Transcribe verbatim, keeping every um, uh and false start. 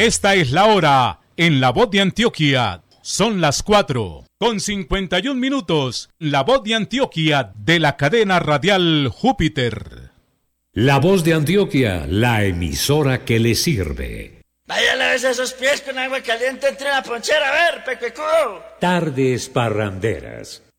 Esta es la hora en La Voz de Antioquia. Son las cuatro con cincuenta y un minutos. La Voz de Antioquia de la cadena radial Júpiter. La Voz de Antioquia, la emisora que le sirve. Vaya, lávese esos pies con agua caliente entre la ponchera, a ver, pecuecudo. Tardes parranderas.